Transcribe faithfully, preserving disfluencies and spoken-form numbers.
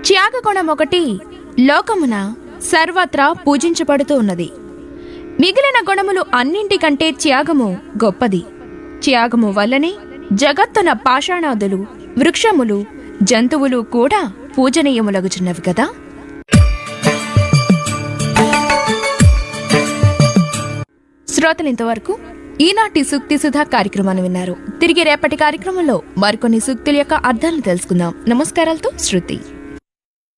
త్యాగగుణం ఒకటి లోకమున సర్వత్రా పూజించబడుతూ ఉన్నది. మిగిలిన గుణములు అన్నింటికంటే త్యాగము గొప్పది. త్యాగము వల్లనే జగత్తున పాషాణాదులు, వృక్షములు, జంతువులు కూడా పూజనీయములగుచున్నవి కదా. శ్రోతలింతవరకు ఈనాటి సూక్తి సుధా కార్యక్రమాన్ని విన్నారు. తిరిగి రేపటి కార్యక్రమంలో మరికొన్ని సూక్తుల యొక్క అర్థాలను తెలుసుకుందాం. నమస్కారాలతో శృతి.